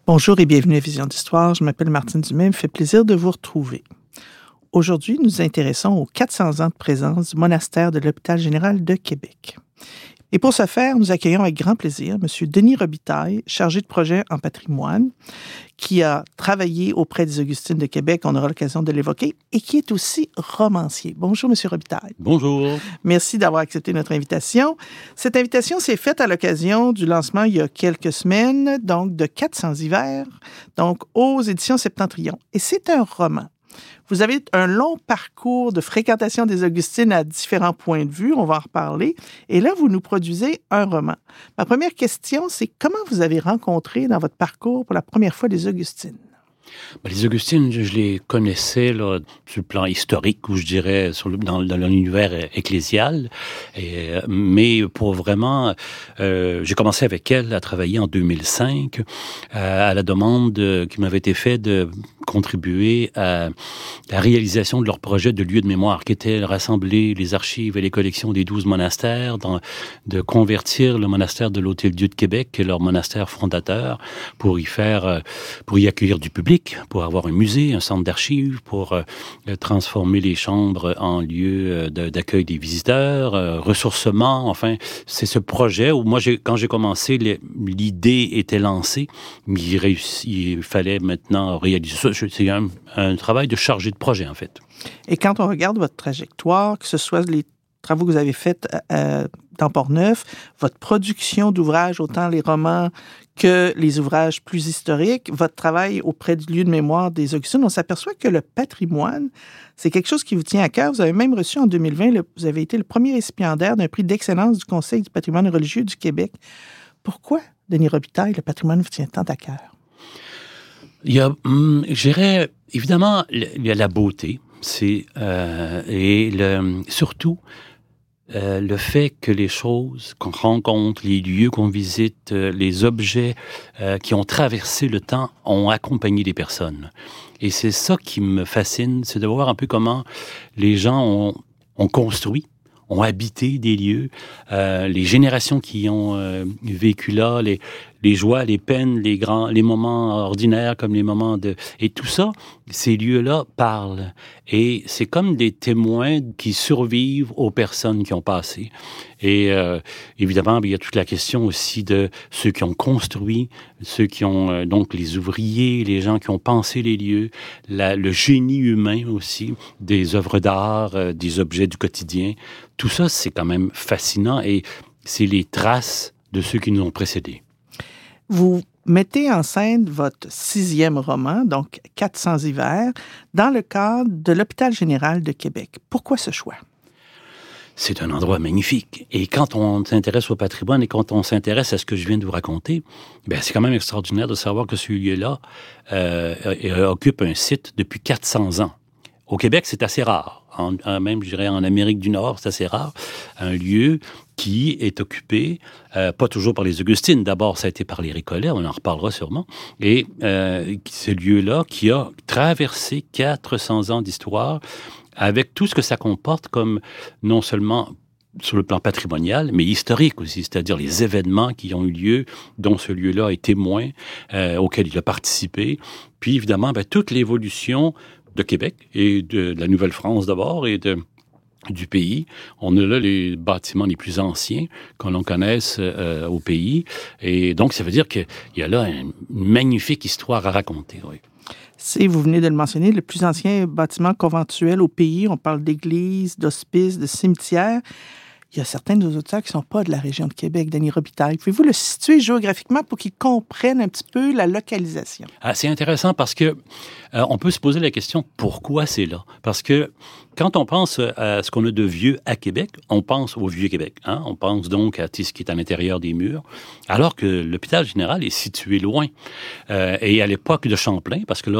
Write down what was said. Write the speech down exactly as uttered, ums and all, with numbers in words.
Bonjour et bienvenue à Vision d'Histoire. Je m'appelle Martine Dumais. Il me fait plaisir de vous retrouver. Aujourd'hui, nous nous intéressons aux quatre cents ans de présence du monastère de l'Hôpital général de Québec. Et pour ce faire, nous accueillons avec grand plaisir M. Denis Robitaille, chargé de projet en patrimoine, qui a travaillé auprès des Augustines de Québec, on aura l'occasion de l'évoquer, et qui est aussi romancier. Bonjour, M. Robitaille. Bonjour. Merci d'avoir accepté notre invitation. Cette invitation s'est faite à l'occasion du lancement il y a quelques semaines, donc de quatre cents hivers, donc aux éditions Septentrion. Et c'est un roman. Vous avez un long parcours de fréquentation des Augustines à différents points de vue, on va en reparler. Et là, vous nous produisez un roman. Ma première question, c'est comment vous avez rencontré dans votre parcours pour la première fois les Augustines? Ben, les Augustines, je, je les connaissais là, sur le plan historique, ou je dirais sur le, dans, dans l'univers ecclésial. Et, mais pour vraiment, euh, j'ai commencé avec elles à travailler en deux mille cinq euh, à la demande de, qui m'avait été faite de contribuer à la réalisation de leur projet de lieu de mémoire, qui était de rassembler les archives et les collections des douze monastères, dans, de convertir le monastère de l'Hôtel-Dieu de Québec, qui est leur monastère fondateur, pour y faire, pour y accueillir du public, pour avoir un musée, un centre d'archives, pour euh, transformer les chambres en lieu de, d'accueil des visiteurs, euh, ressourcement, enfin, c'est ce projet où moi, j'ai, quand j'ai commencé, les, l'idée était lancée, mais il, réussit, il fallait maintenant réaliser ça. C'est un, un travail de chargé de projet, en fait. Et quand on regarde votre trajectoire, que ce soit les travaux que vous avez faits euh, dans Port-Neuf, votre production d'ouvrages, autant les romans que les ouvrages plus historiques, votre travail auprès du lieu de mémoire des Augustines, on s'aperçoit que le patrimoine, c'est quelque chose qui vous tient à cœur. Vous avez même reçu en deux mille vingt, le, vous avez été le premier récipiendaire d'un prix d'excellence du Conseil du patrimoine religieux du Québec. Pourquoi, Denis Robitaille, le patrimoine vous tient tant à cœur? Il y a, hum, je dirais, évidemment, il y a la beauté, c'est, euh, et le, surtout, Euh, le fait que les choses qu'on rencontre, les lieux qu'on visite, euh, les objets euh, qui ont traversé le temps ont accompagné les personnes. Et c'est ça qui me fascine, c'est de voir un peu comment les gens ont, ont construit, ont habité des lieux, euh, les générations qui ont euh, vécu là, les, les joies, les peines, les grands, les moments ordinaires comme les moments de... Et tout ça, ces lieux-là parlent. Et c'est comme des témoins qui survivent aux personnes qui ont passé. Et euh, évidemment, il y a toute la question aussi de ceux qui ont construit, ceux qui ont, euh, donc les ouvriers, les gens qui ont pensé les lieux, la, le génie humain aussi, des œuvres d'art, euh, des objets du quotidien. Tout ça, c'est quand même fascinant et c'est les traces de ceux qui nous ont précédés. Vous mettez en scène votre sixième roman, donc quatre cents hivers, dans le cadre de l'Hôpital général de Québec. Pourquoi ce choix? C'est un endroit magnifique. Et quand on s'intéresse au patrimoine et quand on s'intéresse à ce que je viens de vous raconter, ben c'est quand même extraordinaire de savoir que ce lieu-là euh, occupe un site depuis quatre cents ans. Au Québec, c'est assez rare. En, en, même, je dirais, en Amérique du Nord, c'est assez rare. Un lieu qui est occupé, euh, pas toujours par les Augustines. D'abord, ça a été par les Récollets, on en reparlera sûrement. Et euh, ce lieu-là qui a traversé quatre cents ans d'histoire avec tout ce que ça comporte comme non seulement sur le plan patrimonial, mais historique aussi, c'est-à-dire les événements qui ont eu lieu, dont ce lieu-là est témoin, euh, auquel il a participé. Puis, évidemment, ben, toute l'évolution de Québec et de, de la Nouvelle-France d'abord et de, du pays. On a là les bâtiments les plus anciens qu'on l'on connaisse euh, au pays. Et donc, ça veut dire qu'il y a là une magnifique histoire à raconter, oui. C'est, vous venez de le mentionner, le plus ancien bâtiment conventuel au pays. On parle d'églises, d'hospices, de cimetières. Il y a certains de nos auditeurs qui ne sont pas de la région de Québec, Denis Robitaille. Pouvez-vous le situer géographiquement pour qu'ils comprennent un petit peu la localisation? Ah, c'est intéressant parce que euh, on peut se poser la question, pourquoi c'est là? Parce que quand on pense à ce qu'on a de vieux à Québec, on pense au Vieux-Québec. Hein? On pense donc à ce qui est à l'intérieur des murs, alors que l'hôpital général est situé loin. Euh, et à l'époque de Champlain, parce que là,